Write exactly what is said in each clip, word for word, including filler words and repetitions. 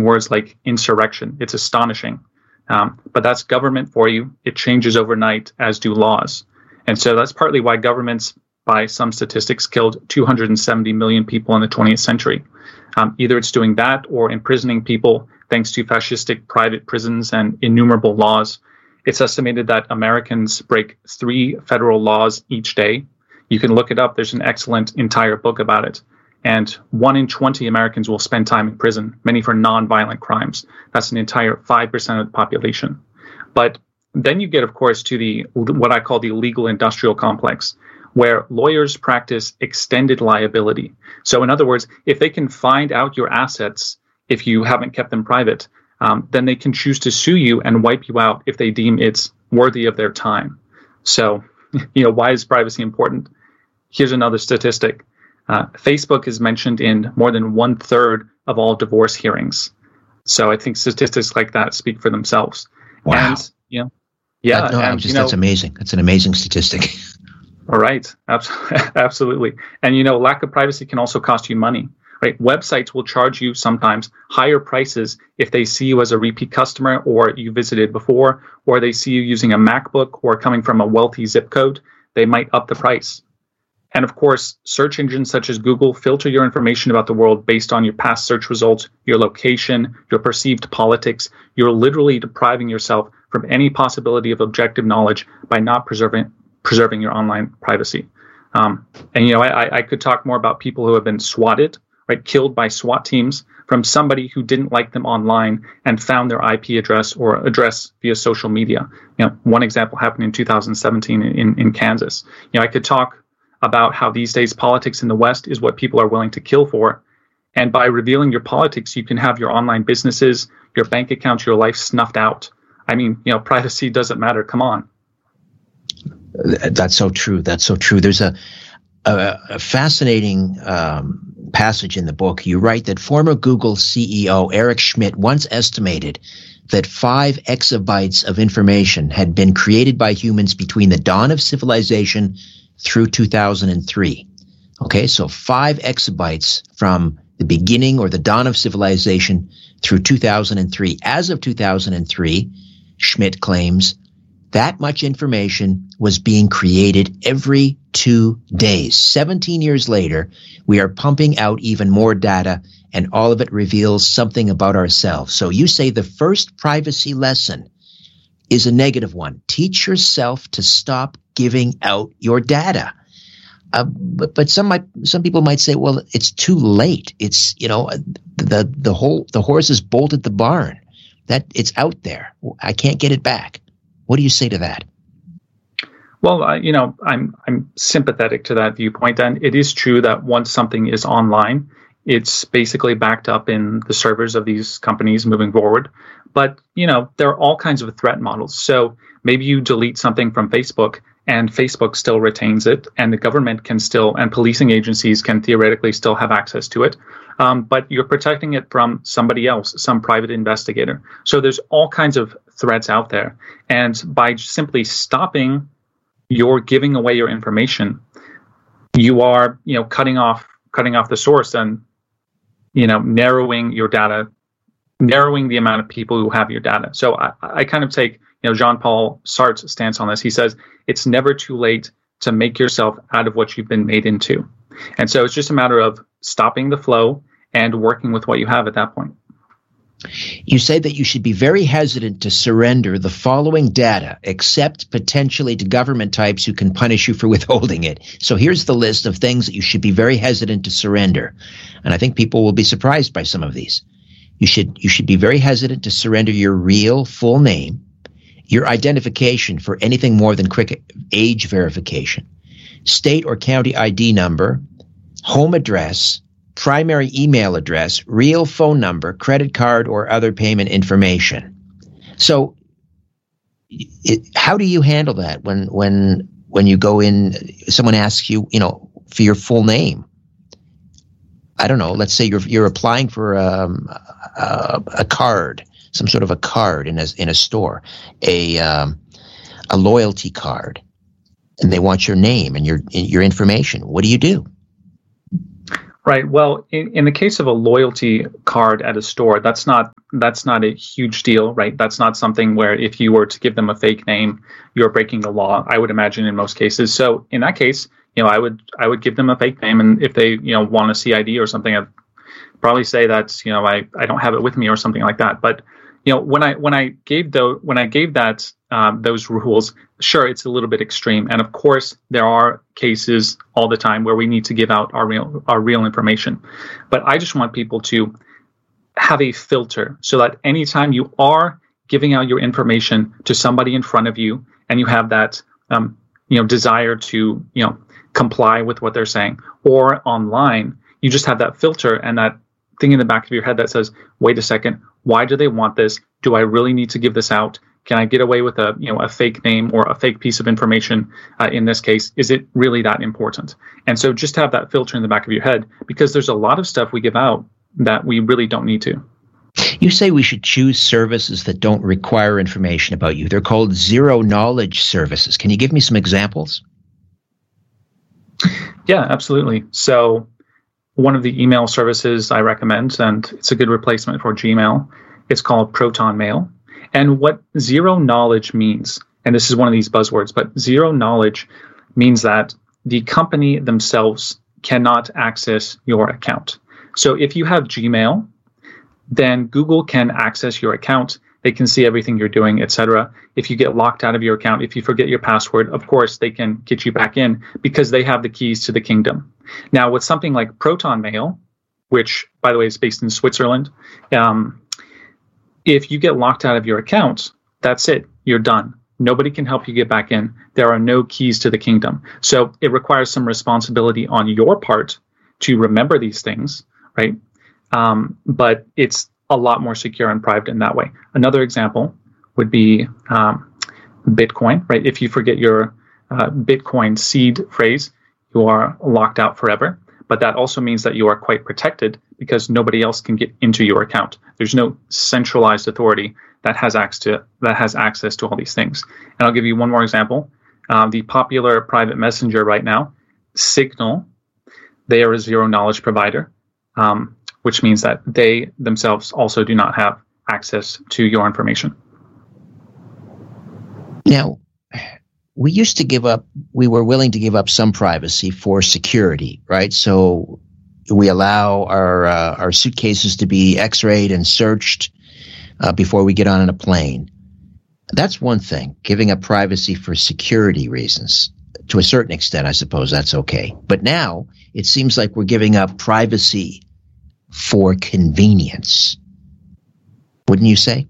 words like insurrection. It's astonishing. Um, but that's government for you. It changes overnight, as do laws. And so that's partly why governments, by some statistics, killed two hundred seventy million people in the twentieth century. Um, either it's doing that or imprisoning people thanks to fascistic private prisons and innumerable laws. It's estimated that Americans break three federal laws each day. You can look it up. There's an excellent entire book about it. And one in twenty Americans will spend time in prison, many for nonviolent crimes. That's an entire five percent of the population. But then you get, of course, to the what I call the legal industrial complex, where lawyers practice extended liability. So in other words, if they can find out your assets, if you haven't kept them private, um, then they can choose to sue you and wipe you out if they deem it's worthy of their time. So, you know, why is privacy important? Here's another statistic. Uh, Facebook is mentioned in more than one third of all divorce hearings. So I think statistics like that speak for themselves. Wow. And, you know, yeah, that, no, and, just, you know, that's amazing. That's an amazing statistic. All right. Absolutely. And, you know, lack of privacy can also cost you money, right? Websites will charge you sometimes higher prices if they see you as a repeat customer or you visited before, or they see you using a MacBook or coming from a wealthy zip code. They might up the price. And of course, search engines such as Google filter your information about the world based on your past search results, your location, your perceived politics. You're literally depriving yourself from any possibility of objective knowledge by not preserving preserving your online privacy. Um, and, you know, I, I could talk more about people who have been swatted, right, killed by SWAT teams from somebody who didn't like them online and found their I P address or address via social media. You know, one example happened in two thousand seventeen in, in Kansas. You know, I could talk about how these days politics in the West is what people are willing to kill for. And by revealing your politics, you can have your online businesses, your bank accounts, your life snuffed out. I mean, you know, privacy doesn't matter. Come on. That's so true. That's so true. There's a, a, a fascinating um, passage in the book. You write that former Google C E O Eric Schmidt once estimated that five exabytes of information had been created by humans between the dawn of civilization through two thousand three. Okay, so five exabytes from the beginning or the dawn of civilization through two thousand three. As of two thousand three, Schmidt claims that much information was being created every two days. seventeen years later, we are pumping out even more data, and all of it reveals something about ourselves. So you say the first privacy lesson is a negative one. Teach yourself to stop giving out your data. Uh, but, but some might, some people might say, well, it's too late. It's, you know, the the whole the horse has bolted the barn. That it's out there. I can't get it back. What do you say to that? Well, uh, you know, I'm I'm sympathetic to that viewpoint, and it is true that once something is online, it's basically backed up in the servers of these companies moving forward. But, you know, there are all kinds of threat models. So maybe you delete something from Facebook and Facebook still retains it, and the government can still, and policing agencies can theoretically still have access to it. Um, but you're protecting it from somebody else, some private investigator. So there's all kinds of threats out there. And by simply stopping your giving away your information, you are, you know, cutting off, cutting off the source and, you know, narrowing your data, narrowing the amount of people who have your data. So I, I kind of take, you know, Jean-Paul Sartre's stance on this. He says it's never too late to make yourself out of what you've been made into. And so it's just a matter of stopping the flow and working with what you have at that point. You say that you should be very hesitant to surrender the following data, except potentially to government types who can punish you for withholding it. So here's the list of things that you should be very hesitant to surrender. And I think people will be surprised by some of these. You should, you should be very hesitant to surrender your real full name, your identification for anything more than quick age verification, state or county I D number, home address, primary email address, real phone number, credit card, or other payment information. So it, how do you handle that when when when you go in, someone asks you, you know, for your full name? I don't know, let's say you're you're applying for um, a, a card, some sort of a card in a, in a store, a um, a loyalty card, and they want your name and your your information. What do you do? Right. Well, in, in the case of a loyalty card at a store, that's not that's not a huge deal, right? That's not something where if you were to give them a fake name, you're breaking the law, I would imagine, in most cases. So in that case, you know, I would I would give them a fake name, and if they, you know, want a C I D or something, I'd probably say that, you know, I, I don't have it with me or something like that. But you know, when I when I gave the when I gave that um, those rules, sure, it's a little bit extreme, and of course there are cases all the time where we need to give out our real our real information. But I just want people to have a filter so that anytime you are giving out your information to somebody in front of you, and you have that um, you know desire to you know comply with what they're saying, or online, you just have that filter and that thing in the back of your head that says, wait a second, why do they want this? Do I really need to give this out? Can I get away with a you know a fake name or a fake piece of information uh, in this case? Is it really that important? And so just have that filter in the back of your head, because there's a lot of stuff we give out that we really don't need to. You say we should choose services that don't require information about you. They're called zero knowledge services. Can you give me some examples? Yeah, absolutely. So one of the email services I recommend, and it's a good replacement for Gmail, it's called Proton Mail. And what zero knowledge means, and this is one of these buzzwords, but zero knowledge means that the company themselves cannot access your account. So if you have Gmail, then Google can access your account. They can see everything you're doing, et cetera. If you get locked out of your account, if you forget your password, of course, they can get you back in because they have the keys to the kingdom. Now, with something like Proton Mail, which, by the way, is based in Switzerland, um, if you get locked out of your account, that's it. You're done. Nobody can help you get back in. There are no keys to the kingdom. So it requires some responsibility on your part to remember these things, right? Um, but it's a lot more secure and private in that way. Another example would be um, Bitcoin, right? If you forget your uh, Bitcoin seed phrase, you are locked out forever. But that also means that you are quite protected because nobody else can get into your account. There's no centralized authority that has access to that has access to all these things. And I'll give you one more example. Um, the popular private messenger right now, Signal, they are a zero knowledge provider, um, which means that they themselves also do not have access to your information. Now, we used to give up, we were willing to give up some privacy for security, right? So we allow our uh, our suitcases to be x-rayed and searched uh, before we get on a plane. That's one thing, giving up privacy for security reasons. To a certain extent, I suppose that's okay. But now it seems like we're giving up privacy for convenience. Wouldn't you say?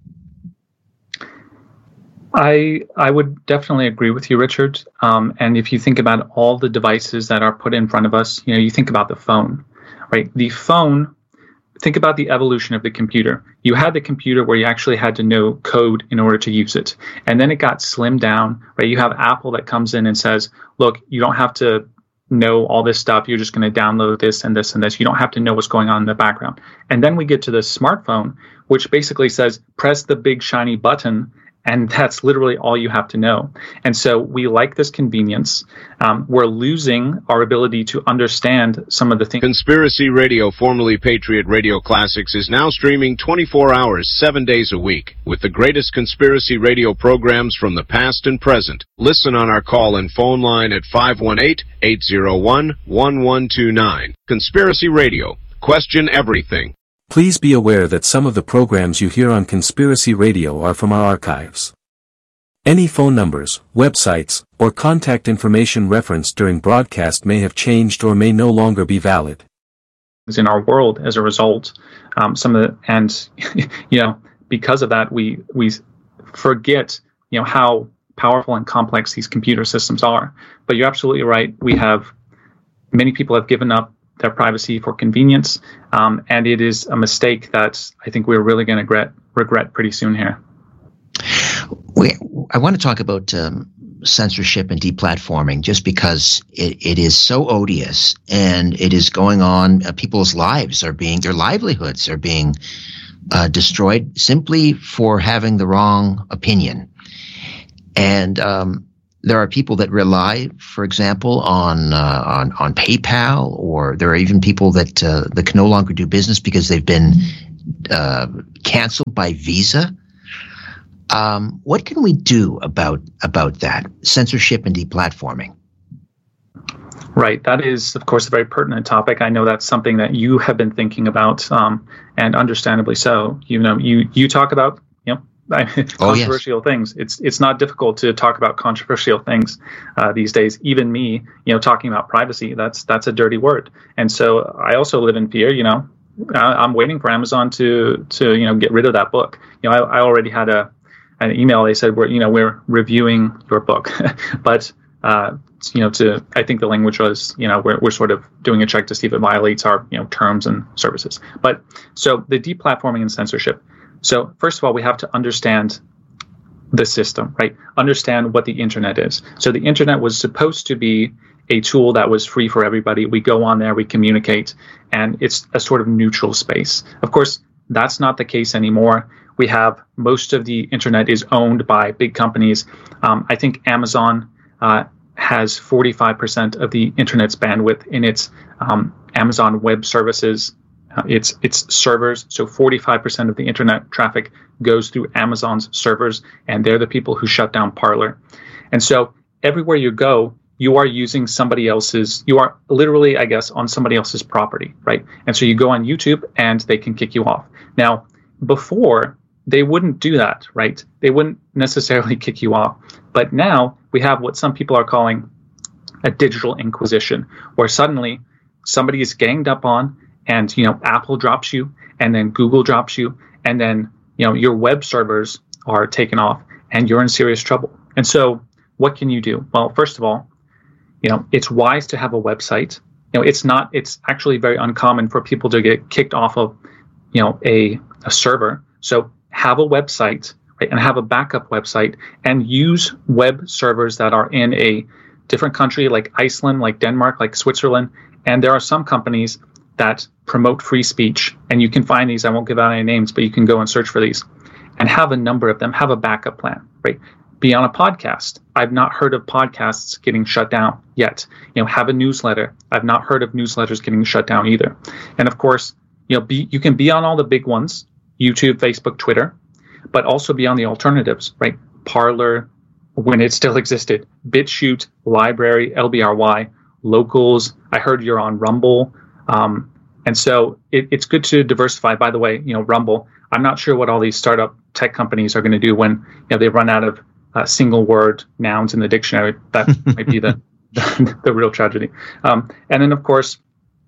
I I would definitely agree with you, Richard. Um, and if you think about all the devices that are put in front of us, you know, you think about the phone, right? The phone, think about the evolution of the computer. You had the computer where you actually had to know code in order to use it. And then it got slimmed down, right? You have Apple that comes in and says, look, you don't have to know all this stuff. You're just going to download this and this and this. You don't have to know what's going on in the background. And then we get to the smartphone, which basically says, press the big shiny button. And that's literally all you have to know. And so we like this convenience. Um, we're losing our ability to understand some of the things. Conspiracy Radio, formerly Patriot Radio Classics, is now streaming twenty-four hours, seven days a week, with the greatest conspiracy radio programs from the past and present. Listen on our call and phone line at five one eight, eight zero one, one one two nine. Conspiracy Radio. Question everything. Please be aware that some of the programs you hear on Conspiracy Radio are from our archives. Any phone numbers, websites, or contact information referenced during broadcast may have changed or may no longer be valid. In our world, as a result, um, some of the, and you know, because of that, we we forget, you know, how powerful and complex these computer systems are. But you're absolutely right. We have many people have given up their privacy for convenience, um, and it is a mistake that I think we're really going to regret regret pretty soon here. We, I want to talk about um, censorship and deplatforming, just because it, it is so odious and it is going on. Uh, people's lives are being, their livelihoods are being uh, destroyed simply for having the wrong opinion. And um, there are people that rely, for example, on uh, on on PayPal, or there are even people that uh, that can no longer do business because they've been uh, canceled by Visa. Um, what can we do about about that censorship and deplatforming? Right. That is, of course, a very pertinent topic. I know that's something that you have been thinking about, um, and understandably so. You know, you you talk about you know. controversial oh, yes. things. It's it's not difficult to talk about controversial things uh, these days. Even me, you know, talking about privacy, that's that's a dirty word. And so I also live in fear. You know, I, I'm waiting for Amazon to to you know get rid of that book. You know, I, I already had a an email. They said we're you know we're reviewing your book, but uh, you know to I think the language was you know we're we're sort of doing a check to see if it violates our you know terms and services. But so the deplatforming and censorship. So first of all, we have to understand the system, right? Understand what the internet is. So the internet was supposed to be a tool that was free for everybody. We go on there, we communicate, and it's a sort of neutral space. Of course, that's not the case anymore. We have most of the internet is owned by big companies. Um, I think Amazon uh, has forty-five percent of the internet's bandwidth in its um, Amazon Web Services. Uh, it's it's servers, so forty-five percent of the internet traffic goes through Amazon's servers, and they're the people who shut down Parler. And so everywhere you go, you are using somebody else's, you are literally, I guess, on somebody else's property, right? And so you go on YouTube and they can kick you off. Now, before, they wouldn't do that, right? They wouldn't necessarily kick you off. But now we have what some people are calling a digital inquisition, where suddenly somebody is ganged up on, and, you know, Apple drops you, and then Google drops you, and then, you know, your web servers are taken off, and you're in serious trouble. And so what can you do? Well, first of all, you know, it's wise to have a website. You know, it's not, it's actually very uncommon for people to get kicked off of, you know, a, a server. So have a website, right, and have a backup website, and use web servers that are in a different country, like Iceland, like Denmark, like Switzerland. And there are some companies that promote free speech, and you can find these. I won't give out any names, but you can go and search for these, and have a number of them. Have a backup plan, right? Be on a podcast. I've not heard of podcasts getting shut down yet. You know, have a newsletter. I've not heard of newsletters getting shut down either. And of course, you know, be you can be on all the big ones: YouTube, Facebook, Twitter, but also be on the alternatives, right? Parler, when it still existed, BitChute, Library, L B R Y, Locals. I heard you're on Rumble. Um, and so it, it's good to diversify. By the way, you know, Rumble, I'm not sure what all these startup tech companies are going to do when, you know, they run out of uh, single word nouns in the dictionary. That might be the, the, the real tragedy. Um, and then, of course,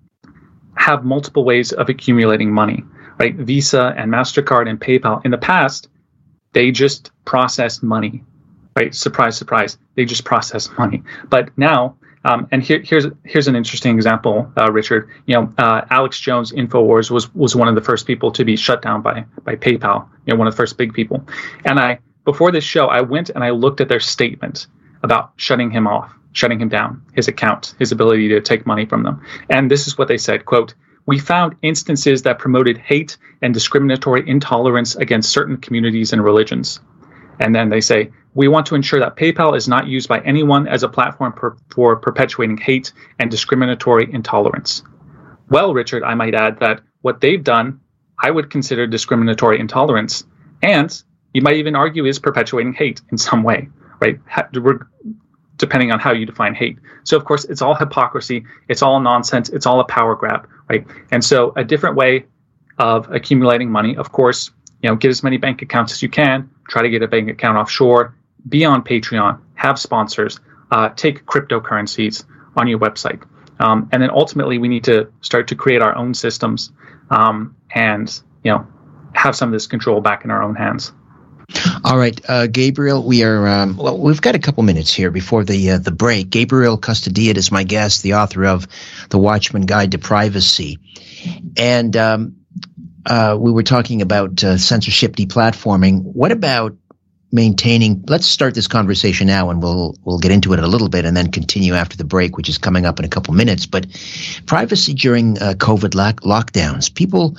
have multiple ways of accumulating money, right? Visa and MasterCard and PayPal. In the past, they just processed money, right? Surprise, surprise. They just processed money. But now, Um, and here, here's here's an interesting example, uh, Richard. You know, uh, Alex Jones, InfoWars, was was one of the first people to be shut down by by PayPal. You know, one of the first big people. And I, before this show, I went and I looked at their statement about shutting him off, shutting him down, his account, his ability to take money from them. And this is what they said: "Quote: We found instances that promoted hate and discriminatory intolerance against certain communities and religions." And then they say, "We want to ensure that PayPal is not used by anyone as a platform per, for perpetuating hate and discriminatory intolerance." Well, Richard, I might add that what they've done, I would consider discriminatory intolerance, and you might even argue is perpetuating hate in some way, right? Depending on how you define hate. So, of course, it's all hypocrisy. It's all nonsense. It's all a power grab, right? And so a different way of accumulating money, of course, you know, get as many bank accounts as you can. Try to get a bank account offshore. Be on Patreon. Have sponsors. Uh, take cryptocurrencies on your website. Um, and then ultimately, we need to start to create our own systems um, and, you know, have some of this control back in our own hands. All right, uh, Gabriel, we are, um, well, we've got a couple minutes here before the uh, the break. Gabriel Custodiet is my guest, the author of The Watchman Guide to Privacy. And um, uh, we were talking about uh, censorship deplatforming. What about maintaining, let's start this conversation now and we'll we'll get into it a little bit and then continue after the break, which is coming up in a couple minutes. But privacy during uh, COVID lock- lockdowns, people...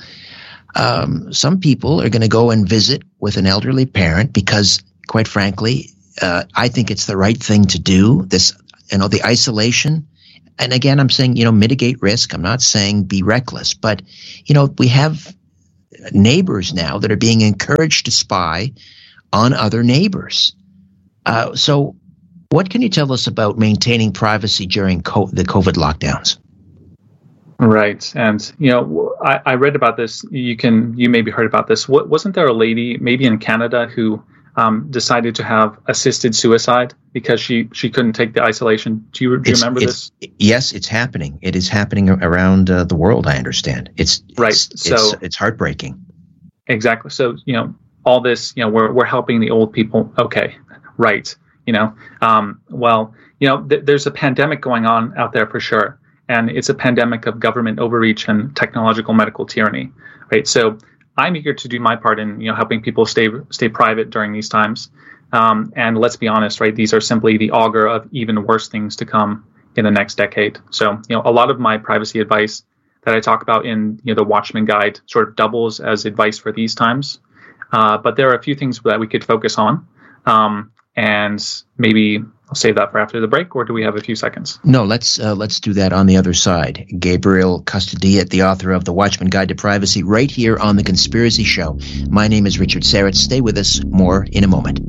Um, some people are going to go and visit with an elderly parent because, quite frankly, uh, I think it's the right thing to do. This, you know, the isolation. And again, I'm saying, you know, mitigate risk. I'm not saying be reckless, but, you know, we have neighbors now that are being encouraged to spy on other neighbors. Uh, so what can you tell us about maintaining privacy during co- the COVID lockdowns? Right. And, you know, I, I read about this. You can, you maybe heard about this. What, wasn't there a lady, maybe in Canada, who um, decided to have assisted suicide because she, she couldn't take the isolation? Do you, do you remember it's, this? Yes, it's happening. It is happening around uh, the world, I understand. It's, right. It's, so it's, it's heartbreaking. Exactly. So, you know, all this, you know, we're, we're helping the old people. Okay. Right. You know, um, well, you know, th- there's a pandemic going on out there for sure. And it's a pandemic of government overreach and technological medical tyranny, right? So I'm eager to do my part in, you know, helping people stay stay private during these times. Um, and let's be honest, right? These are simply the augur of even worse things to come in the next decade. So, you know, a lot of my privacy advice that I talk about in, you know, the Watchman Guide sort of doubles as advice for these times. Uh, but there are a few things that we could focus on. Um, and maybe I'll save that for after the break, or do we have a few seconds? No, let's uh, let's do that on the other side. Gabriel Custodiet, the author of The Watchman Guide to Privacy, right here on The Conspiracy Show. My name is Richard Syrett. Stay with us. More in a moment.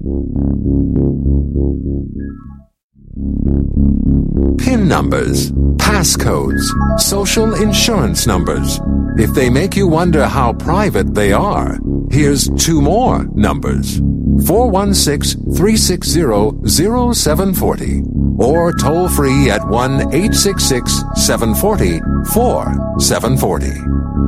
PIN numbers, passcodes, social insurance numbers. If they make you wonder how private they are, here's two more numbers. four one six, three six zero, zero seven four zero or toll free at one eight six six, seven four zero, four seven four zero.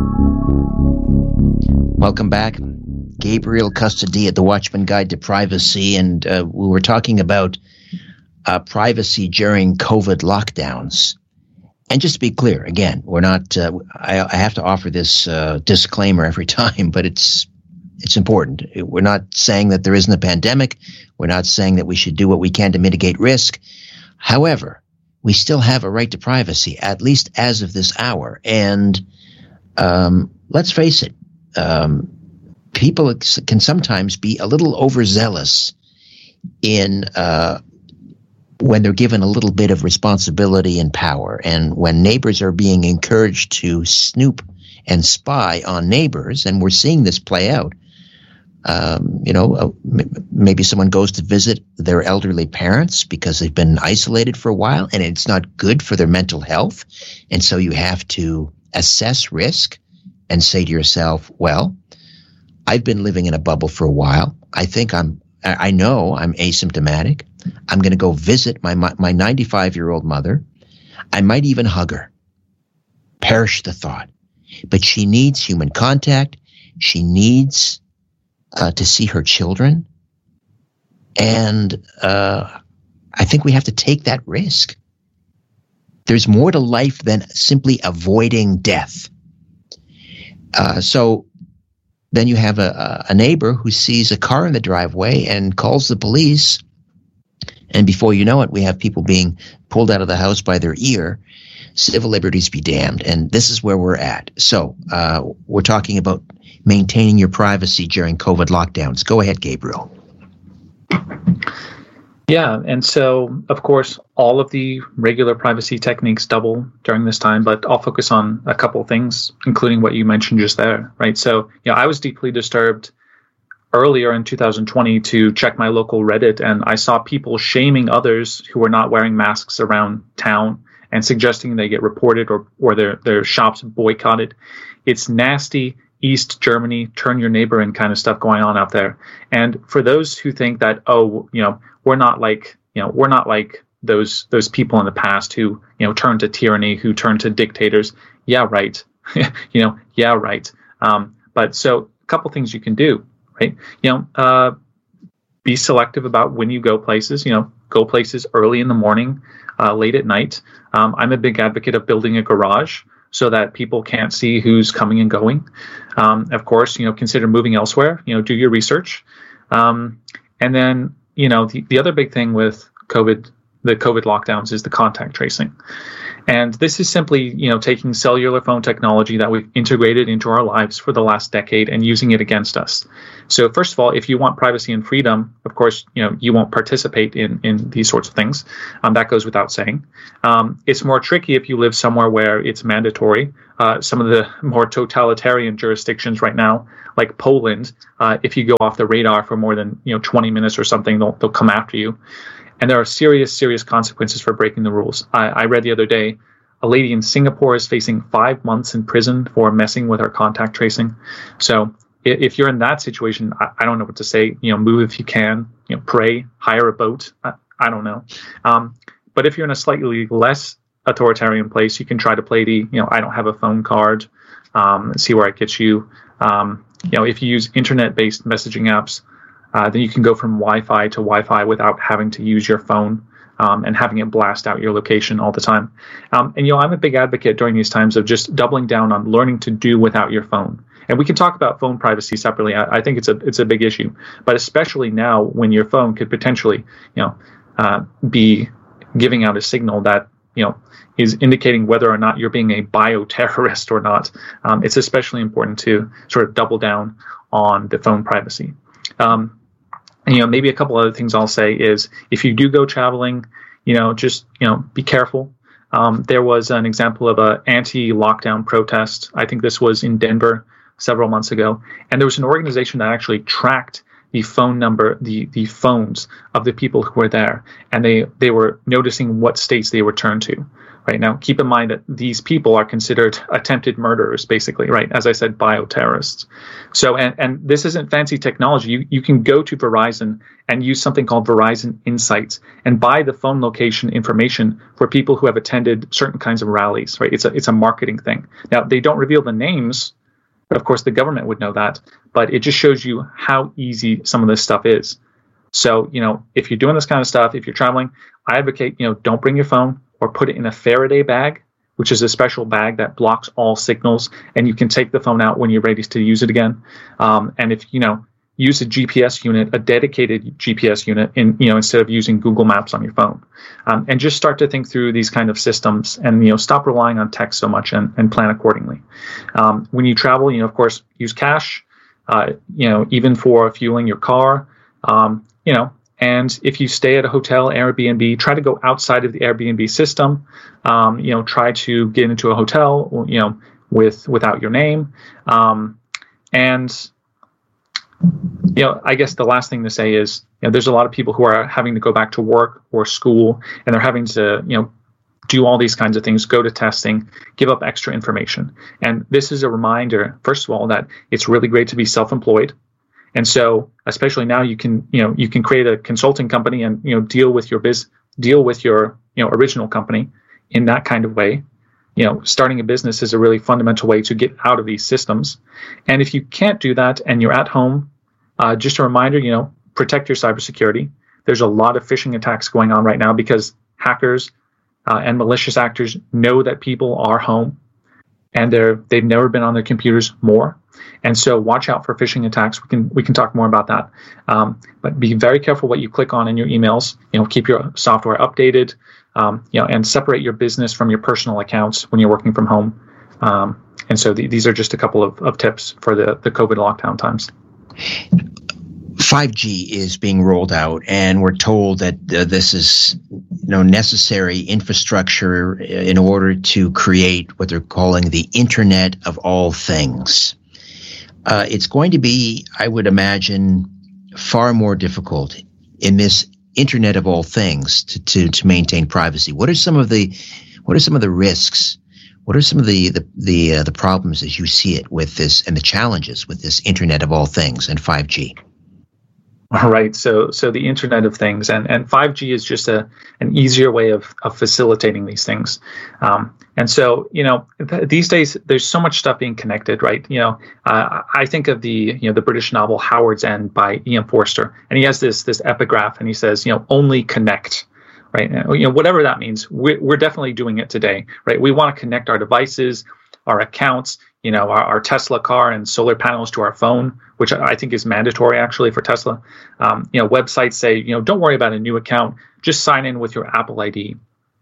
Welcome back. Gabriel Custodiet, The Watchman Guide to Privacy, and uh, we were talking about uh, privacy during COVID lockdowns. And just to be clear, again, we're not, uh, I, I have to offer this uh, disclaimer every time, but it's It's important. We're not saying that there isn't a pandemic. We're not saying that we should do what we can to mitigate risk. However, we still have a right to privacy, at least as of this hour. And um, let's face it, um, people can sometimes be a little overzealous in uh, when they're given a little bit of responsibility and power. And when neighbors are being encouraged to snoop and spy on neighbors, and we're seeing this play out. Um, you know, uh, m- maybe someone goes to visit their elderly parents because they've been isolated for a while, and it's not good for their mental health. And so you have to assess risk and say to yourself, well, I've been living in a bubble for a while. I think I'm, I know I'm asymptomatic. I'm going to go visit my, my ninety-five-year-old mother. I might even hug her. Perish the thought. But she needs human contact. She needs uh, to see her children. And uh, I think we have to take that risk. There's more to life than simply avoiding death. Uh, so then you have a, a neighbor who sees a car in the driveway and calls the police. And before you know it, we have people being pulled out of the house by their ear. Civil liberties be damned. And this is where we're at. So uh, we're talking about maintaining your privacy during COVID lockdowns. Go ahead, Gabriel. Yeah. And so, of course, all of the regular privacy techniques double during this time, but I'll focus on a couple of things, including what you mentioned just there, right? So, you know, I was deeply disturbed earlier in two thousand twenty to check my local Reddit, and I saw people shaming others who were not wearing masks around town and suggesting they get reported or, or their, their shops boycotted. It's nasty East Germany, turn your neighbor in kind of stuff going on out there. And for those who think that, oh, you know, we're not like, you know, we're not like those those people in the past who, you know, turned to tyranny, who turned to dictators. Yeah, right. you know, yeah, right. Um, but so a couple things you can do, right? You know, uh, be selective about when you go places, you know, go places early in the morning, uh, late at night. Um, I'm a big advocate of building a garage so that people can't see who's coming and going. Um, of course, you know, consider moving elsewhere, you know, do your research. Um, and then, you know, the, the other big thing with COVID the COVID lockdowns is the contact tracing. And this is simply, you know, taking cellular phone technology that we've integrated into our lives for the last decade and using it against us. So first of all, if you want privacy and freedom, of course, you know, you won't participate in, in these sorts of things. Um, that goes without saying. Um, it's more tricky if you live somewhere where it's mandatory. Uh, some of the more totalitarian jurisdictions right now, like Poland, uh, if you go off the radar for more than, you know, twenty minutes or something, they'll, they'll come after you. And there are serious, serious consequences for breaking the rules. I, I read the other day, a lady in Singapore is facing five months in prison for messing with her contact tracing. So if, if you're in that situation, I, I don't know what to say. You know, move if you can. You know, pray, hire a boat. I, I don't know. Um, but if you're in a slightly less authoritarian place, you can try to play the, you know, I don't have a phone card, um, and see where it gets you. Um, you know, if you use internet-based messaging apps, Uh, then you can go from Wi-Fi to Wi-Fi without having to use your phone um, and having it blast out your location all the time. Um, and, you know, I'm a big advocate during these times of just doubling down on learning to do without your phone. And we can talk about phone privacy separately. I, I think it's a it's a big issue, but especially now when your phone could potentially, you know, uh, be giving out a signal that, you know, is indicating whether or not you're being a bioterrorist or not. Um, it's especially important to sort of double down on the phone privacy. Um, And, you know, maybe a couple other things I'll say is if you do go traveling, you know, just, you know, be careful. Um, there was an example of an anti-lockdown protest. I think this was in Denver several months ago. And there was an organization that actually tracked the phone number, the the phones of the people who were there. And they, they were noticing what states they returned to. Right now, keep in mind that these people are considered attempted murderers, basically, right? As I said, bioterrorists. So, and, and this isn't fancy technology. You, you can go to Verizon and use something called Verizon Insights and buy the phone location information for people who have attended certain kinds of rallies, right? It's a, it's a marketing thing. Now, they don't reveal the names, but of course the government would know that, but it just shows you how easy some of this stuff is. So, you know, if you're doing this kind of stuff, if you're traveling, I advocate, you know, don't bring your phone, or put it in a Faraday bag, which is a special bag that blocks all signals, and you can take the phone out when you're ready to use it again. Um, and if, you know, use a G P S unit, a dedicated G P S unit, in, you know, instead of using Google Maps on your phone. Um, and just start to think through these kind of systems and, you know, stop relying on text so much and, and plan accordingly. Um, when you travel, you know, of course, use cash, uh, you know, even for fueling your car, um, you know, and if you stay at a hotel, Airbnb, try to go outside of the Airbnb system. Um, you know, try to get into a hotel, you know, with without your name. Um, and, you know, I guess the last thing to say is, you know, there's a lot of people who are having to go back to work or school, and they're having to, you know, do all these kinds of things, go to testing, give up extra information. And this is a reminder, first of all, that it's really great to be self-employed. And so, especially now, you can, you know, you can create a consulting company and, you know, deal with your biz, deal with your, you know, original company in that kind of way. You know, starting a business is a really fundamental way to get out of these systems. And if you can't do that and you're at home, uh, just a reminder, you know, protect your cybersecurity. There's a lot of phishing attacks going on right now because hackers uh, and malicious actors know that people are home and they're they've never been on their computers more. And so watch out for phishing attacks. We can we can talk more about that. Um, but be very careful what you click on in your emails. You know, keep your software updated. Um, you know, and separate your business from your personal accounts when you're working from home. Um, and so the, these are just a couple of, of tips for the, the COVID lockdown times. five G is being rolled out, and we're told that uh, this is, you know, necessary infrastructure in order to create what they're calling the Internet of All Things. Uh, it's going to be, I would imagine, far more difficult in this Internet of All Things to, to, to maintain privacy. What are some of the what are some of the risks? What are some of the the the, uh, the problems as you see it with this, and the challenges with this Internet of All Things and five G? All right. So so the Internet of Things and, and five G is just a an easier way of, of facilitating these things. Um, and so, you know, th- these days there's so much stuff being connected, right? You know, uh, I think of the, you know, the British novel Howard's End by E M Forster, and he has this this epigraph, and he says, you know, only connect. Right. You know, whatever that means, we're, we're definitely doing it today. Right. We want to connect our devices, our accounts, you know, our, our Tesla car and solar panels to our phone. which I think is mandatory actually for Tesla. Um, you know, websites say, you know, don't worry about a new account, just sign in with your Apple I D.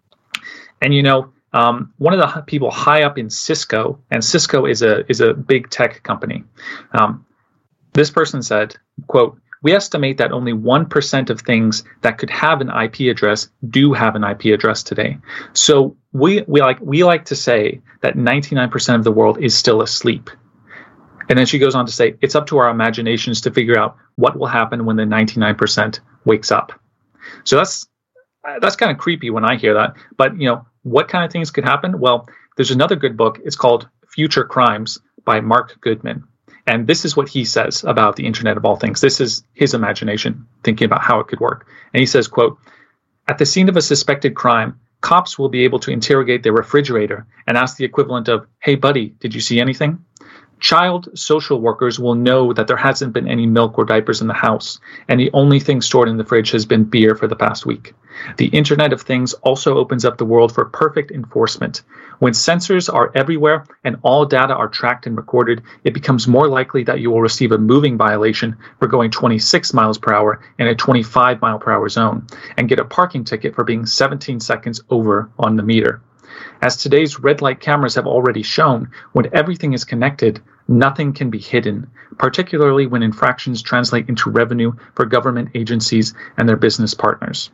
And you know, um, one of the people high up in Cisco, and Cisco is a is a big tech company. Um, this person said, quote, "We estimate that only one percent of things that could have an I P address do have an I P address today. So we we like we like to say that ninety-nine percent of the world is still asleep." And then she goes on to say, "It's up to our imaginations to figure out what will happen when the ninety-nine percent wakes up." So that's that's kind of creepy when I hear that. But you know, what kind of things could happen? Well, there's another good book. It's called Future Crimes by Mark Goodman. And this is what he says about the Internet of all things. This is his imagination thinking about how it could work. And he says, quote, "At the scene of a suspected crime, cops will be able to interrogate their refrigerator and ask the equivalent of, 'Hey, buddy, did you see anything?' Child social workers will know that there hasn't been any milk or diapers in the house, and the only thing stored in the fridge has been beer for the past week. The Internet of Things also opens up the world for perfect enforcement. When sensors are everywhere and all data are tracked and recorded, it becomes more likely that you will receive a moving violation for going twenty-six miles per hour in a twenty-five mile per hour zone, and get a parking ticket for being seventeen seconds over on the meter. As today's red light cameras have already shown, when everything is connected, nothing can be hidden, particularly when infractions translate into revenue for government agencies and their business partners."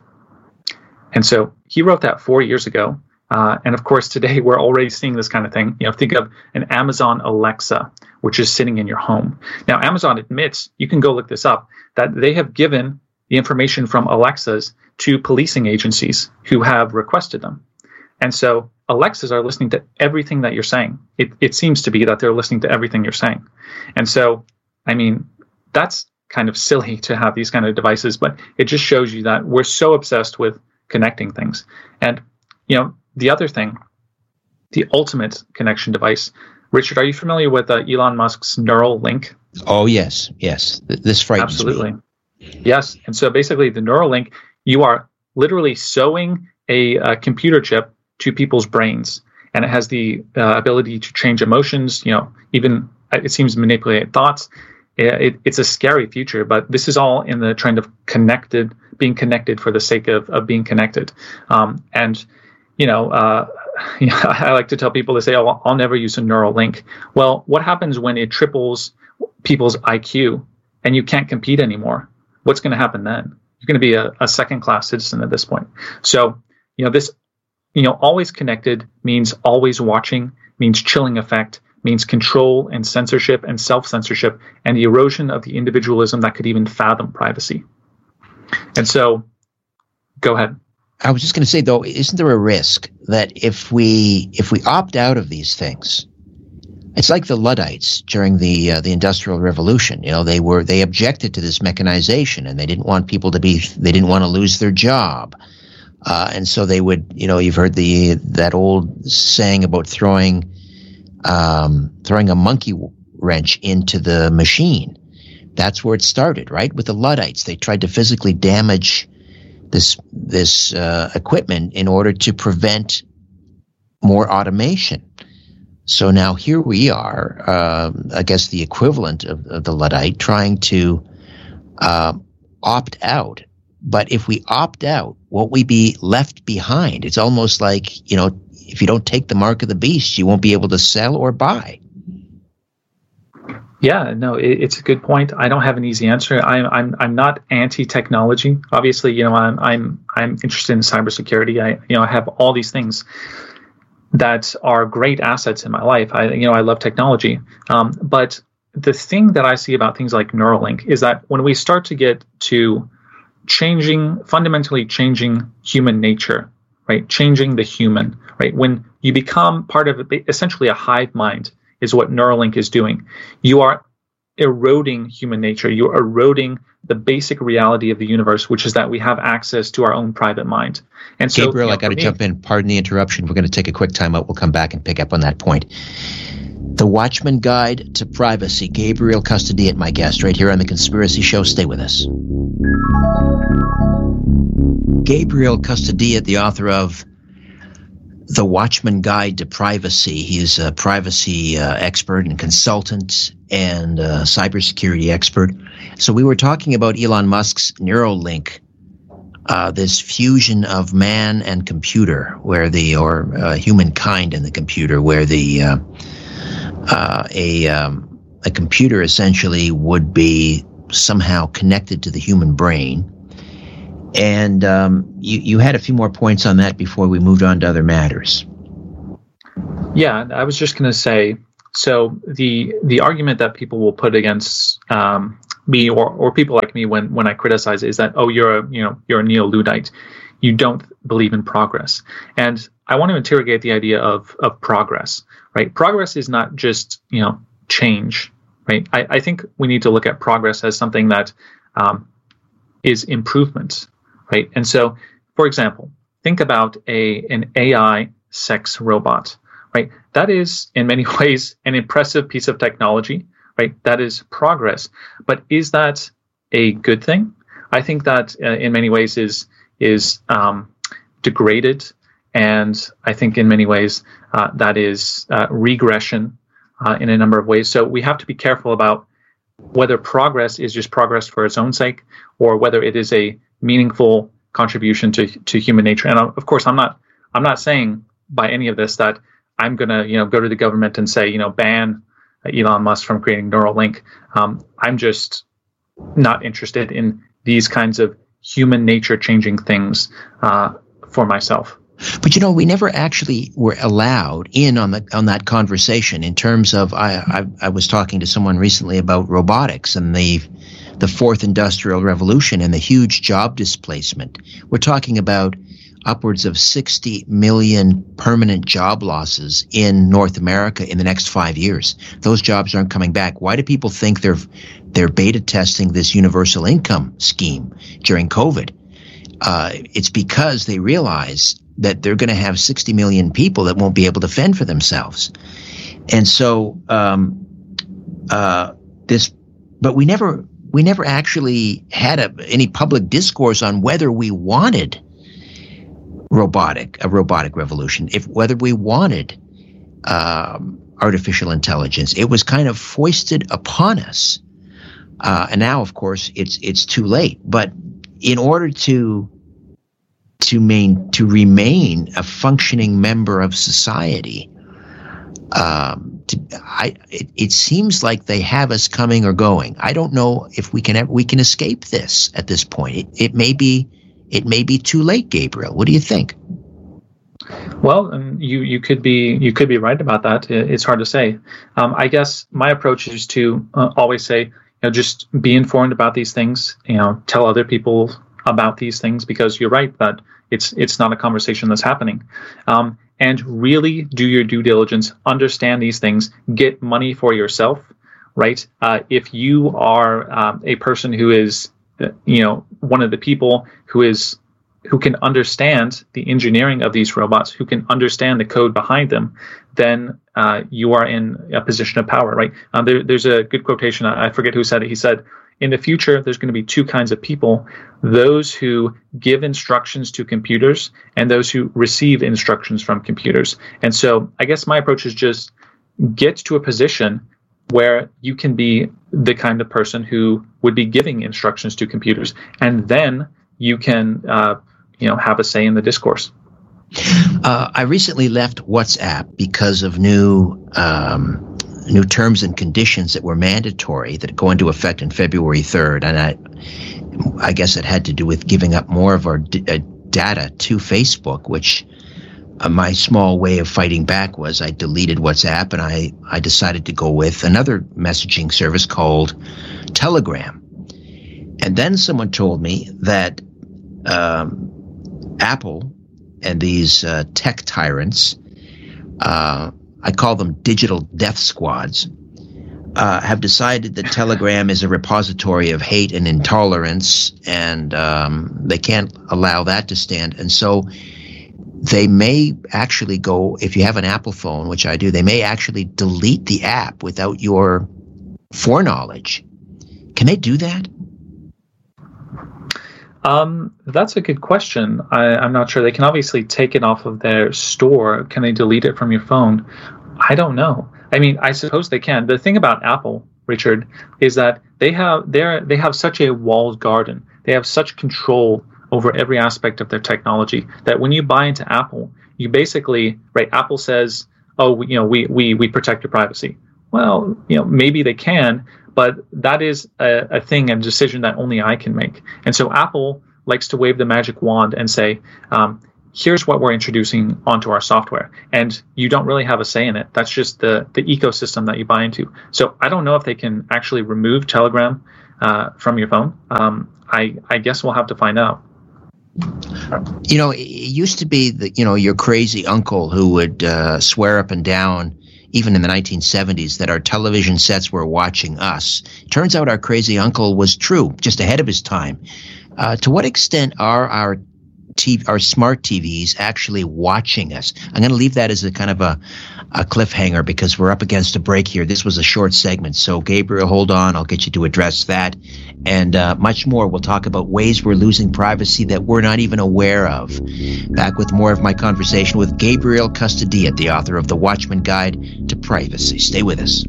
And so he wrote that four years ago. Uh, and of course, today we're already seeing this kind of thing. You know, think of an Amazon Alexa, which is sitting in your home. Now, Amazon admits, you can go look this up, that they have given the information from Alexas to policing agencies who have requested them. And so Alexas are listening to everything that you're saying. It, it seems to be that they're listening to everything you're saying. And so, I mean, that's kind of silly to have these kind of devices, but it just shows you that we're so obsessed with connecting things. And, you know, the other thing, the ultimate connection device. Richard, are you familiar with uh, Elon Musk's Neuralink? Oh, yes, yes. This frightens Absolutely. me. Yes. And so basically the Neuralink, you are literally sewing a, a computer chip to people's brains, and it has the uh, ability to change emotions, you know, even it seems manipulate thoughts. It, it, it's a scary future, but this is all in the trend of connected, being connected for the sake of, of being connected. Um, and, you know, uh, you know, I like to tell people to say, oh, I'll never use a neural link. Well, what happens when it triples people's I Q and you can't compete anymore? What's going to happen then? You're going to be a, a second-class citizen at this point. So, you know, this, you know, always connected means always watching, means chilling effect, means control and censorship and self-censorship, and the erosion of the individualism that could even fathom privacy. And so, go ahead. I was just going to say, though, isn't there a risk that if we if we opt out of these things, it's like the Luddites during the uh, the Industrial Revolution. You know, they were they objected to this mechanization, and they didn't want people to be they didn't want to lose their job, uh, and so they would. You know, you've heard the that old saying about throwing um, throwing a monkey wrench into the machine. That's where it started, right? With the Luddites, they tried to physically damage this this uh, equipment in order to prevent more automation. So now here we are, uh, I guess the equivalent of, of the Luddite, trying to uh, opt out. But if we opt out, won't we be left behind? It's almost like, you know, if you don't take the mark of the beast, you won't be able to sell or buy. Yeah, no, it, it's a good point. I don't have an easy answer. I'm I'm I'm not anti-technology. Obviously, you know, I'm I'm I'm interested in cybersecurity. I you know I have all these things that are great assets in my life. I you know I love technology. Um, but the thing that I see about things like Neuralink is that when we start to get to changing, fundamentally changing human nature, right? Changing the human, right? When you become part of essentially a hive mind, is what Neuralink is doing. You are eroding human nature. You're eroding the basic reality of the universe, which is that we have access to our own private mind. And so, Gabriel, you know, I got to jump in. Pardon the interruption. We're going to take a quick time out. We'll come back and pick up on that point. The Watchman Guide to Privacy. Gabriel Custodiet, my guest, right here on The Conspiracy Show. Stay with us. Gabriel Custodiet, the author of The Watchman Guide to Privacy. He is a privacy uh, expert and consultant and uh, cybersecurity expert. So we were talking about Elon Musk's Neuralink, uh, this fusion of man and computer, where the or uh, humankind and the computer, where the uh, uh, a um, a computer essentially would be somehow connected to the human brain. And um, you, you had a few more points on that before we moved on to other matters. Yeah, I was just going to say, so the the argument that people will put against um, me or, or people like me when, when I criticize it is that, oh, you're a you know you're a neo-Luddite, you don't believe in progress. And I want to interrogate the idea of of progress, right? Progress is not just you know change, right? I, I think we need to look at progress as something that um, is improvement. Right. And so, for example, think about a an A I sex robot. Right. That is, in many ways, an impressive piece of technology. Right. That is progress. But is that a good thing? I think that uh, in many ways is is um, degraded. And I think in many ways uh, that is uh, regression uh, in a number of ways. So we have to be careful about whether progress is just progress for its own sake or whether it is a meaningful contribution to to human nature. And of course, I'm not I'm not saying by any of this that I'm going to you know go to the government and say you know ban Elon Musk from creating Neuralink. Um, I'm just not interested in these kinds of human nature changing things uh, for myself. But you know, we never actually were allowed in on the on that conversation in terms of I I, I was talking to someone recently about robotics and the the fourth industrial revolution and the huge job displacement. We're talking about upwards of sixty million permanent job losses in North America in the next five years. Those jobs aren't coming back. Why do people think they're they're beta testing this universal income scheme during COVID? Uh, it's because they realize that they're going to have sixty million people that won't be able to fend for themselves. And so um, uh, this, but we never we never actually had a, any public discourse on whether we wanted robotic a robotic revolution, if whether we wanted um, artificial intelligence. It was kind of foisted upon us, uh, and now, of course, it's it's too late. But in order to to main to remain a functioning member of society, um, to, I it, it seems like they have us coming or going. I don't know if we can ever, we can escape this at this point. It, it may be it may be too late, Gabriel. What do you think? Well, um, you you could be you could be right about that. It's hard to say. Um, I guess my approach is to uh, always say, you know, just be informed about these things. You know, tell other people about these things, because you're right that it's it's not a conversation that's happening. Um, and really do your due diligence, understand these things, get money for yourself, right? Uh, if you are um, a person who is, you know, one of the people who is who can understand the engineering of these robots, who can understand the code behind them, then uh, you are in a position of power, right? Um, there, there's a good quotation. I forget who said it. He said, in the future, there's going to be two kinds of people: those who give instructions to computers and those who receive instructions from computers. And so I guess my approach is just get to a position where you can be the kind of person who would be giving instructions to computers, and then you can uh, you know, have a say in the discourse. Uh, I recently left WhatsApp because of new um new terms and conditions that were mandatory that go into effect on February third. And I, I guess it had to do with giving up more of our d- uh, data to Facebook, which uh, my small way of fighting back was I deleted WhatsApp and I, I decided to go with another messaging service called Telegram. And then someone told me that um, Apple and these uh, tech tyrants, uh, I call them digital death squads, uh, have decided that Telegram is a repository of hate and intolerance, and um, they can't allow that to stand. And so they may actually go, if you have an Apple phone, which I do, they may actually delete the app without your foreknowledge. Can they do that? Um, that's a good question. I, I'm not sure. They can obviously take it off of their store. Can they delete it from your phone? I don't know. I mean, I suppose they can. The thing about Apple, Richard, is that they have they they have such a walled garden. They have such control over every aspect of their technology that when you buy into Apple, you basically, right, Apple says, oh, you know, we we we protect your privacy. Well, you know, maybe they can, but that is a, a thing and decision that only I can make. And so Apple likes to wave the magic wand and say, um, here's what we're introducing onto our software. And you don't really have a say in it. That's just the, the ecosystem that you buy into. So I don't know if they can actually remove Telegram uh, from your phone. Um, I, I guess we'll have to find out. You know, it used to be that, you know, your crazy uncle who would uh, swear up and down, even in the nineteen seventies, that our television sets were watching us. Turns out our crazy uncle was true, just ahead of his time. Uh, to what extent are our T- our smart T Vs actually watching us? I'm going to leave that as a kind of a, a cliffhanger because we're up against a break here. This was a short segment. So, Gabriel, hold on. I'll get you to address that. And uh, much more. We'll talk about ways we're losing privacy that we're not even aware of. Back with more of my conversation with Gabriel Custodilla, the author of The Watchman Guide to Privacy. Stay with us.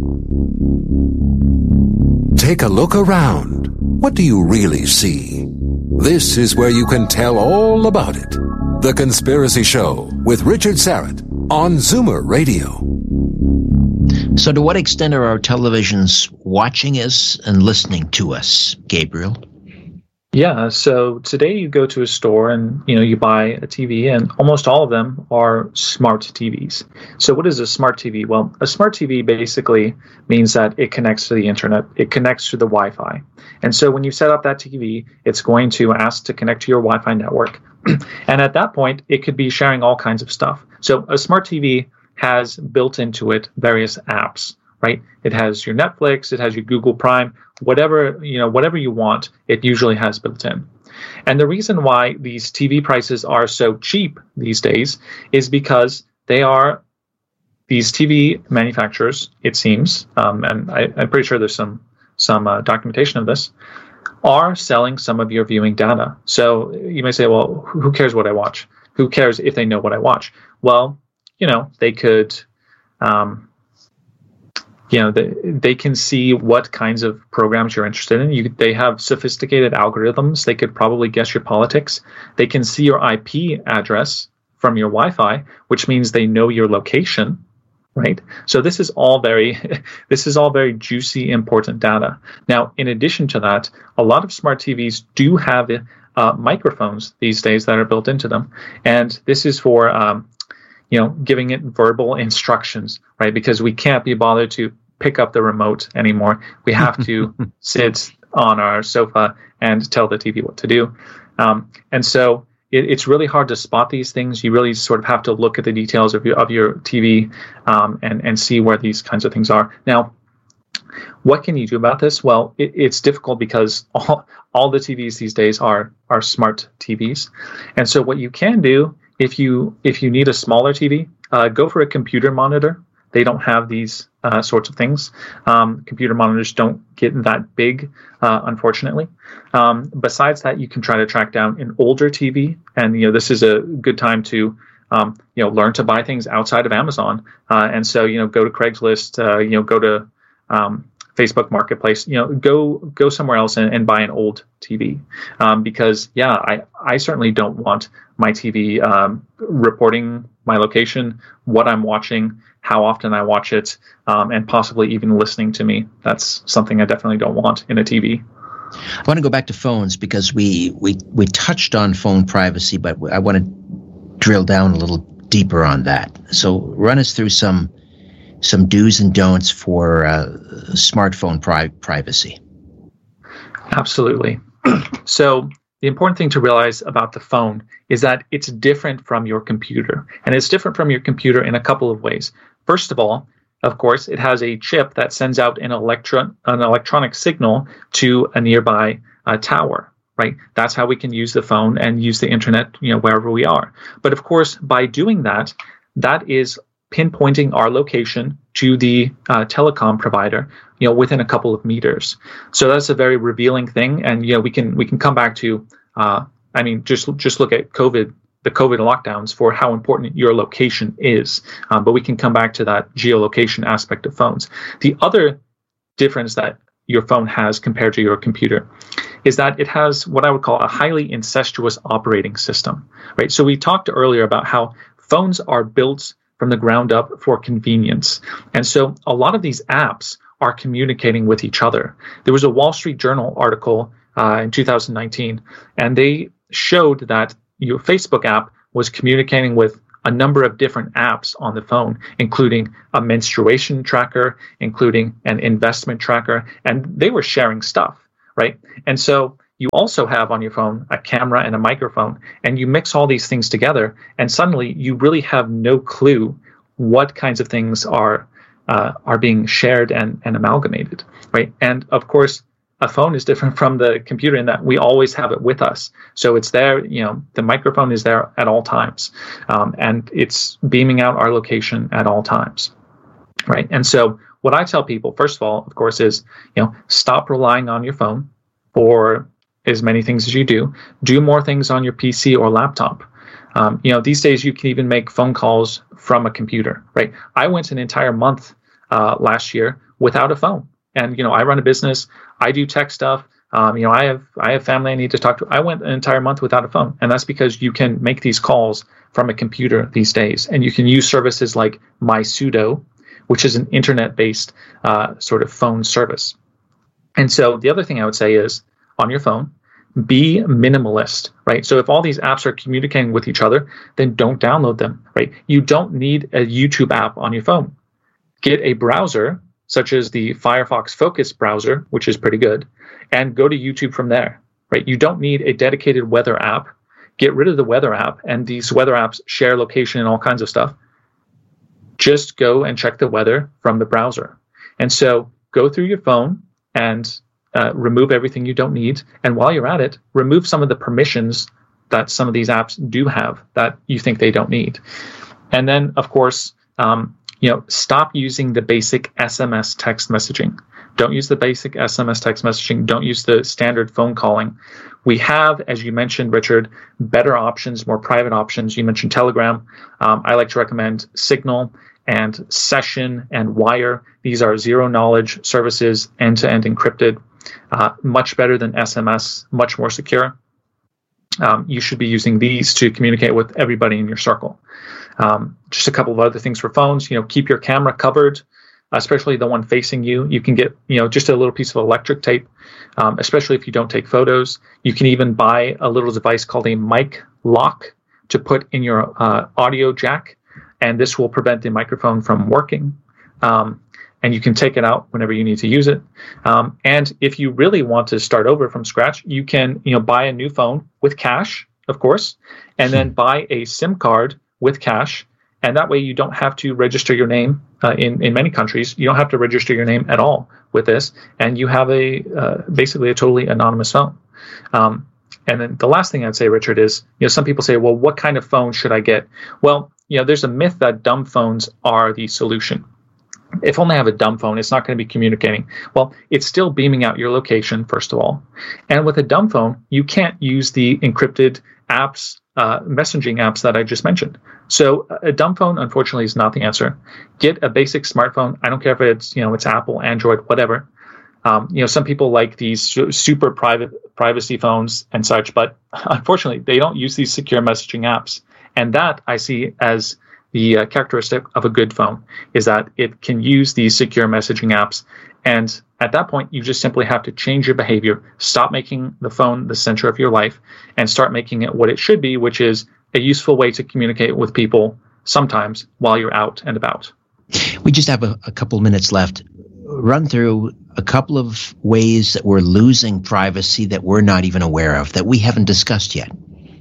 Take a look around. What do you really see? This is where you can tell all about it. The Conspiracy Show with Richard Syrett on Zoomer Radio. So to what extent are our televisions watching us and listening to us, Gabriel? Yeah, so today you go to a store and, you know, you buy a T V, and almost all of them are smart T Vs. So what is a smart T V? Well, a smart T V basically means that it connects to the internet. It connects to the Wi-Fi. And so when you set up that T V, it's going to ask to connect to your Wi-Fi network. And at that point, it could be sharing all kinds of stuff. So a smart T V has built into it various apps, right? It has your Netflix, it has your Google Prime, whatever, you know, whatever you want, it usually has built in. And the reason why these T V prices are so cheap these days is because they are these T V manufacturers, it seems, um, and I, I'm pretty sure there's some some uh, documentation of this, are selling some of your viewing data. So you may say, well, who cares what I watch? Who cares if they know what I watch? Well, you know, they could, um, you know, they, they can see what kinds of programs you're interested in. You, they have sophisticated algorithms. They could probably guess your politics. They can see your I P address from your Wi-Fi, which means they know your location, right? So this is all very, this is all very juicy, important data. Now, in addition to that, a lot of smart T Vs do have uh, microphones these days that are built into them, and this is for um, you know, giving it verbal instructions, right? Because we can't be bothered to pick up the remote anymore. We have to sit on our sofa and tell the T V what to do. Um, and so it, it's really hard to spot these things. You really sort of have to look at the details of your, of your T V um, and, and see where these kinds of things are. Now, what can you do about this? Well, it, it's difficult because all, all the T Vs these days are, are smart T Vs. And so what you can do, If you if you need a smaller T V, uh, go for a computer monitor. They don't have these uh, sorts of things. Um, computer monitors don't get that big, uh, unfortunately. Um, besides that, you can try to track down an older T V, and you know this is a good time to um, you know learn to buy things outside of Amazon. Uh, and so you know go to Craigslist, uh, you know go to um, Facebook Marketplace, you know, go go somewhere else and, and buy an old T V, um, because yeah, I I certainly don't want my T V um, reporting my location, what I'm watching, how often I watch it, um, and possibly even listening to me. That's something I definitely don't want in a T V. I want to go back to phones because we we we touched on phone privacy, but I want to drill down a little deeper on that. So run us through some. some do's and don'ts for uh, smartphone pri- privacy. Absolutely. So the important thing to realize about the phone is that it's different from your computer. And it's different from your computer in a couple of ways. First of all, of course, it has a chip that sends out an, electro- an electronic signal to a nearby uh, tower. Right? That's how we can use the phone and use the internet, you know, wherever we are. But of course, by doing that, that is pinpointing our location to the uh, telecom provider, you know, within a couple of meters. So that's a very revealing thing, and you know, we can we can come back to Uh, I mean, just just look at COVID, the COVID lockdowns for how important your location is. Um, but we can come back to that geolocation aspect of phones. The other difference that your phone has compared to your computer is that it has what I would call a highly incestuous operating system, right? So we talked earlier about how phones are built from the ground up for convenience. And so a lot of these apps are communicating with each other. There was a Wall Street Journal article uh, in two thousand nineteen, and they showed that your Facebook app was communicating with a number of different apps on the phone, including a menstruation tracker, including an investment tracker, and they were sharing stuff, right? And so you also have on your phone a camera and a microphone, and you mix all these things together, and suddenly you really have no clue what kinds of things are uh, are being shared and, and amalgamated, right? And of course, a phone is different from the computer in that we always have it with us. So it's there, you know, the microphone is there at all times, um, and it's beaming out our location at all times, right? And so what I tell people, first of all, of course, is, you know, stop relying on your phone for as many things as you do. Do more things on your P C or laptop. Um, you know, these days you can even make phone calls from a computer, right? I went an entire month uh, last year without a phone. And, you know, I run a business, I do tech stuff. Um, you know, I have I have family I need to talk to. I went an entire month without a phone. And that's because you can make these calls from a computer these days. And you can use services like MySudo, which is an internet-based uh, sort of phone service. And so the other thing I would say is, on your phone, be minimalist, right? So if all these apps are communicating with each other, then don't download them, right? You don't need a YouTube app on your phone. Get a browser, such as the Firefox Focus browser, which is pretty good, and go to YouTube from there, right? You don't need a dedicated weather app. Get rid of the weather app, and these weather apps share location and all kinds of stuff. Just go and check the weather from the browser. And so go through your phone and uh, remove everything you don't need. And while you're at it, remove some of the permissions that some of these apps do have that you think they don't need. And then, of course, um, you know, stop using the basic S M S text messaging. Don't use the basic S M S text messaging. Don't use the standard phone calling. We have, as you mentioned, Richard, better options, more private options. You mentioned Telegram. Um, I like to recommend Signal and Session and Wire. These are zero-knowledge services, end-to-end encrypted, uh, much better than S M S, much more secure. Um, you should be using these to communicate with everybody in your circle. Um, just a couple of other things for phones. You know, keep your camera covered, especially the one facing you. You can get, you know, just a little piece of electric tape, um, especially if you don't take photos. You can even buy a little device called a mic lock to put in your uh, audio jack, and this will prevent the microphone from working. Um, and you can take it out whenever you need to use it. Um, and if you really want to start over from scratch, you can, you know, buy a new phone with cash, of course, and then buy a SIM card with cash. And that way you don't have to register your name. Uh, in, in many countries, you don't have to register your name at all with this. And you have a uh, basically a totally anonymous phone. Um, and then the last thing I'd say, Richard, is, you know, some people say, well, what kind of phone should I get? Well, you know, there's a myth that dumb phones are the solution. If only I have a dumb phone, it's not going to be communicating. Well, it's still beaming out your location, first of all. And with a dumb phone, you can't use the encrypted apps, uh, messaging apps that I just mentioned. So a dumb phone, unfortunately, is not the answer. Get a basic smartphone. I don't care if it's, you know, it's Apple, Android, whatever. Um, you know, some people like these super private privacy phones and such, but unfortunately, they don't use these secure messaging apps. And that I see as the uh, characteristic of a good phone, is that it can use these secure messaging apps. And at that point, you just simply have to change your behavior, stop making the phone the center of your life, and start making it what it should be, which is a useful way to communicate with people sometimes while you're out and about. We just have a, a couple minutes left. Run through a couple of ways that we're losing privacy that we're not even aware of, that we haven't discussed yet.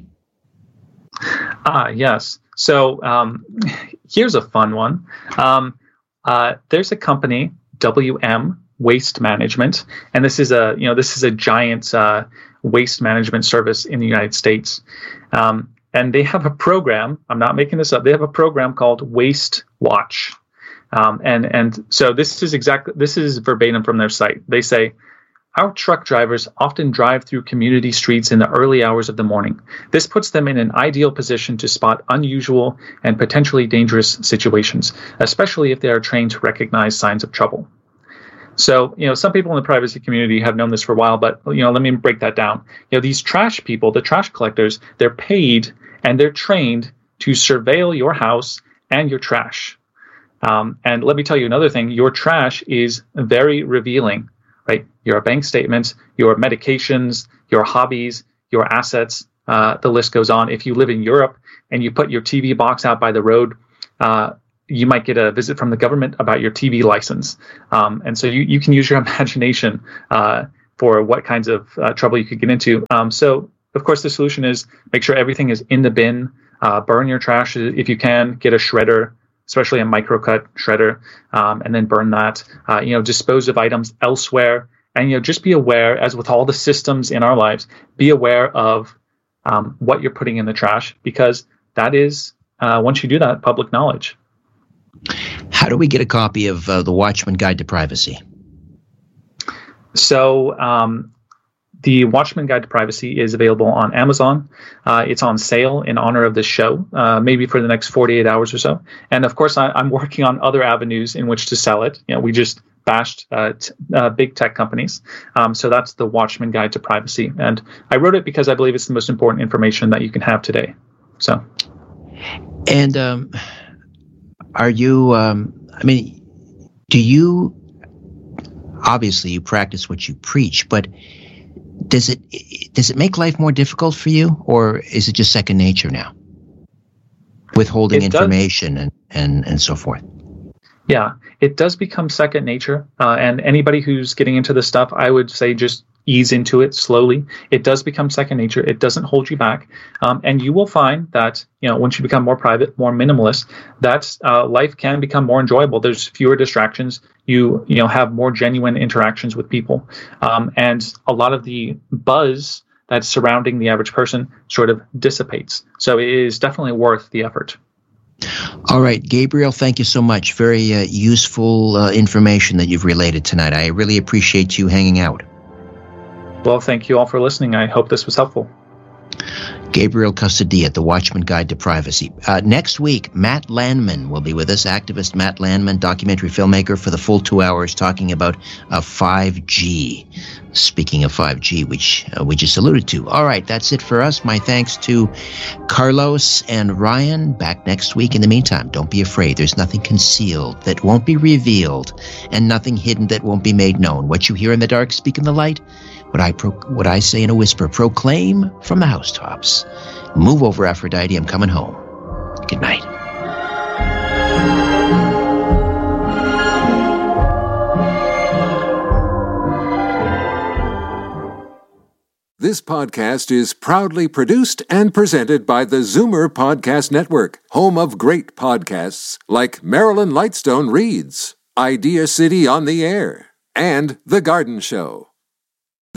Ah, yes. So um, here's a fun one. Um, uh, there's a company, W M Waste Management, and this is a you know this is a giant uh, waste management service in the United States, um, and they have a program. I'm not making this up. They have a program called Waste Watch, um, and and so this is exactly this is verbatim from their site. They say, our truck drivers often drive through community streets in the early hours of the morning. This puts them in an ideal position to spot unusual and potentially dangerous situations, especially if they are trained to recognize signs of trouble. So, you know, some people in the privacy community have known this for a while, but, you know, let me break that down. You know, these trash people, the trash collectors, they're paid and they're trained to surveil your house and your trash. Um, and let me tell you another thing, your trash is very revealing, right? Your bank statements, your medications, your hobbies, your assets, uh, the list goes on. If you live in Europe and you put your T V box out by the road, uh, you might get a visit from the government about your T V license. Um, and so you, you can use your imagination uh, for what kinds of uh, trouble you could get into. Um, so, of course, the solution is make sure everything is in the bin, uh, burn your trash if you can, get a shredder, especially a microcut shredder, um, and then burn that. Uh, you know, dispose of items elsewhere. And, you know, just be aware, as with all the systems in our lives, be aware of um, what you're putting in the trash, because that is, uh, once you do that, public knowledge. How do we get a copy of uh, The Watchman Guide to Privacy? So um, the Watchman Guide to Privacy is available on Amazon. Uh, it's on sale in honor of this show, uh, maybe for the next forty-eight hours or so. And of course, I, I'm working on other avenues in which to sell it. You know, we just bashed uh, t- uh, big tech companies. Um, so that's the Watchman Guide to Privacy. And I wrote it because I believe it's the most important information that you can have today. So, and um, are you, um, I mean, do you, obviously you practice what you preach, but does it, does it make life more difficult for you, or is it just second nature now? Withholding it information and, and, and so forth. Yeah, it does become second nature. Uh, and anybody who's getting into this stuff, I would say just ease into it slowly. It does become second nature. It doesn't hold you back. Um, and you will find that, you know, once you become more private, more minimalist, that uh, life can become more enjoyable. There's fewer distractions. You, you know, have more genuine interactions with people. Um, and a lot of the buzz that's surrounding the average person sort of dissipates. So it is definitely worth the effort. All right, Gabriel, thank you so much. Very uh, useful uh, information that you've related tonight. I really appreciate you hanging out. Well, thank you all for listening. I hope this was helpful. Gabriel Custodia, The Watchman Guide to Privacy. Uh, next week, Matt Landman will be with us, activist Matt Landman, documentary filmmaker, for the full two hours, talking about uh, five G. Speaking of five G, which uh, we just alluded to. All right, that's it for us. My thanks to Carlos and Ryan. Back next week. In the meantime, don't be afraid. There's nothing concealed that won't be revealed, and nothing hidden that won't be made known. What you hear in the dark, speak in the light. What I pro- what I say in a whisper, proclaim from the housetops. Move over, Aphrodite. I'm coming home. Good night. This podcast is proudly produced and presented by the Zoomer Podcast Network, home of great podcasts like Marilyn Lightstone Reads, Idea City on the Air, and The Garden Show.